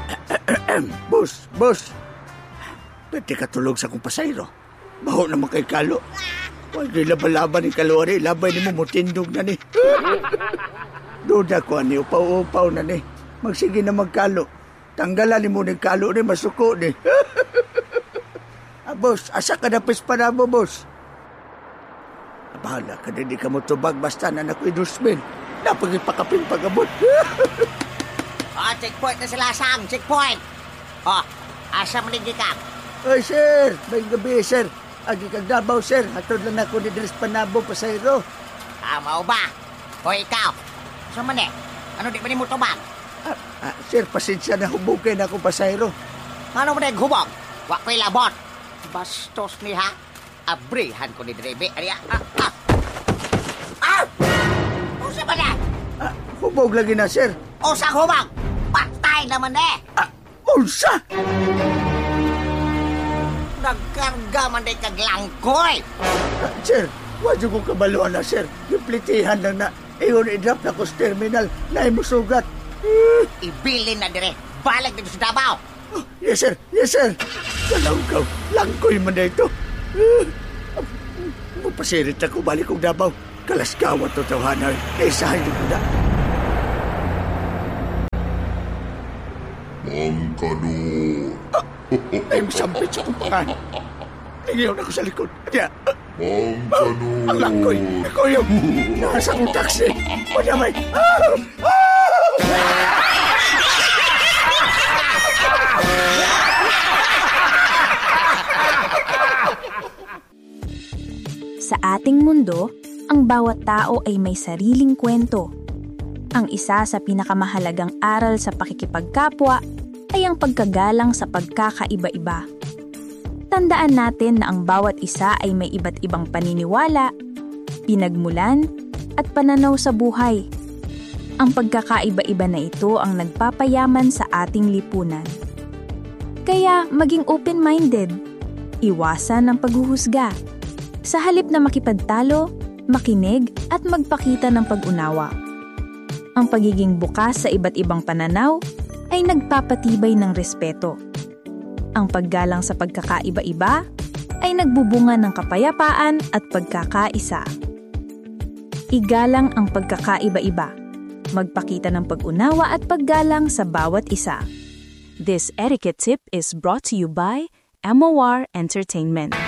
Boss. Pwede ka tulog sa kong pasayro. Baho naman kay Kalo. Huwag nila balaban ni Kalo, ani. Labay ni mo mutindog na ni. Duda ko, ani. Upaw-upaw na ni. Magsige na magkalo. Tanggalan ni mo ni Kalo ni. Masuko ni. Boss, asa ka na pispa na mo, boss? Bahala ka, hindi ka mo tubag. Basta na nako'y dusmin. Napagipakapin pagabot. Checkpoint na sila, Sam. Checkpoint. Asa manigi ka? Ay, sir. May gabi, sir. Agi kang Davao, sir. Hatod lang ako ni Dres Panabo, pasayro. Mao ba? O ikaw? Sa man Ano di ba ni mo tubag? Sir, pasensya na hubugay na akong pasayro. Ano mo na hubog? Wa ko'y labot. Bastos ni ha? Abrihan ko ni Drebe. Ariya. Usa ba na? Hubog lagi na, sir. Usa hubog? Patay naman Unsa? Nagkarga man day kaglangkoy. Sir, wadyo ko kabaluan na, sir. Iplitihan lang na. Iyon i-drop na ko sa terminal na imusugat. Ibilin na dire. Balik dito sa Davao. Yes, sir. Kalangkaw. Langkoy man na ito. Mapasirit ako balik kong Davao. Kalaskawat to tawhanay. Isahin ko na. Mangkanor. Ay, masampit sa kumpangan. Nangiyaw na ako sa likod. Mangkanor. Ang langkoy. Ako yung nasa kong taxi. O damay. Sa ating mundo, ang bawat tao ay may sariling kwento. Ang isa sa pinakamahalagang aral sa pakikipagkapwa ay ang pagkagalang sa pagkakaiba-iba. Tandaan natin na ang bawat isa ay may iba't ibang paniniwala, pinagmulan, at pananaw sa buhay. Ang pagkakaiba-iba na ito ang nagpapayaman sa ating lipunan. Kaya maging open-minded, iwasan ang paghuhusga. Sa halip na makipagtalo, makinig at magpakita ng pag-unawa. Ang pagiging bukas sa iba't ibang pananaw ay nagpapatibay ng respeto. Ang paggalang sa pagkakaiba-iba ay nagbubunga ng kapayapaan at pagkakaisa. Igalang ang pagkakaiba-iba. Magpakita ng pag-unawa at paggalang sa bawat isa. This etiquette tip is brought to you by MOR Entertainment.